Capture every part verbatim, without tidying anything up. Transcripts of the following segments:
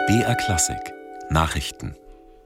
B R Klassik Nachrichten.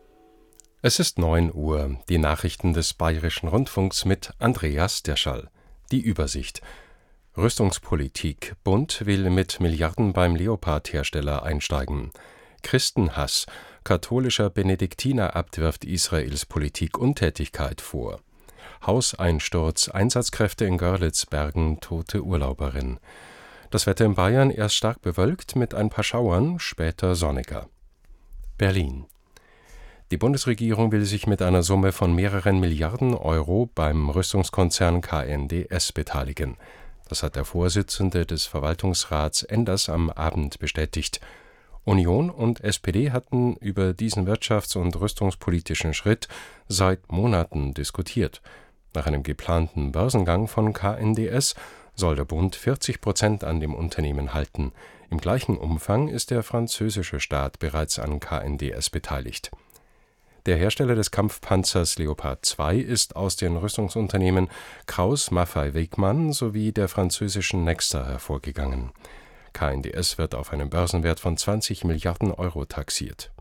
Es ist neun Uhr. Die Nachrichten des Bayerischen Rundfunks mit Andreas Derschall. Die Übersicht. Rüstungspolitik. Bund will mit Milliarden beim Leopard-Hersteller einsteigen. Christenhass. Katholischer Benediktinerabt wirft Israels Politik Untätigkeit vor. Hauseinsturz. Einsatzkräfte in Görlitz bergen tote Urlauberin. Das Wetter in Bayern erst stark bewölkt mit ein paar Schauern, später sonniger. Berlin. Die Bundesregierung will sich mit einer Summe von mehreren Milliarden Euro beim Rüstungskonzern K N D S beteiligen. Das hat der Vorsitzende des Verwaltungsrats Enders am Abend bestätigt. Union und S P D hatten über diesen wirtschafts- und rüstungspolitischen Schritt seit Monaten diskutiert. Nach einem geplanten Börsengang von K N D S soll der Bund vierzig Prozent an dem Unternehmen halten. Im gleichen Umfang ist der französische Staat bereits an K N D S beteiligt. Der Hersteller des Kampfpanzers Leopard zwei ist aus den Rüstungsunternehmen Krauss Maffei Wegmann sowie der französischen Nexter hervorgegangen. K N D S wird auf einen Börsenwert von zwanzig Milliarden Euro taxiert.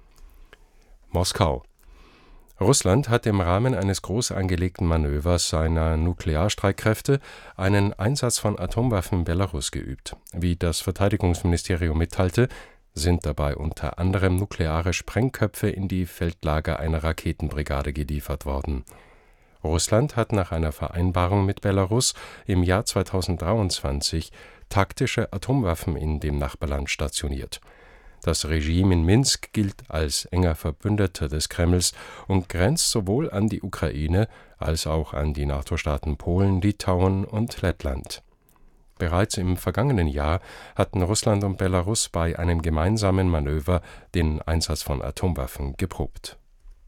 Moskau. Russland hat im Rahmen eines groß angelegten Manövers seiner Nuklearstreitkräfte einen Einsatz von Atomwaffen in Belarus geübt. Wie das Verteidigungsministerium mitteilte, sind dabei unter anderem nukleare Sprengköpfe in die Feldlager einer Raketenbrigade geliefert worden. Russland hat nach einer Vereinbarung mit Belarus im Jahr zweitausenddreiundzwanzig taktische Atomwaffen in dem Nachbarland stationiert. Das Regime in Minsk gilt als enger Verbündeter des Kremls und grenzt sowohl an die Ukraine als auch an die NATO-Staaten Polen, Litauen und Lettland. Bereits im vergangenen Jahr hatten Russland und Belarus bei einem gemeinsamen Manöver den Einsatz von Atomwaffen geprobt.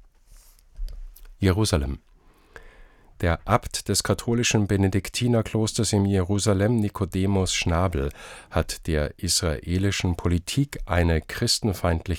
Jerusalem. Der Abt des katholischen Benediktinerklosters in Jerusalem, Nicodemus Schnabel, hat der israelischen Politik eine christenfeindliche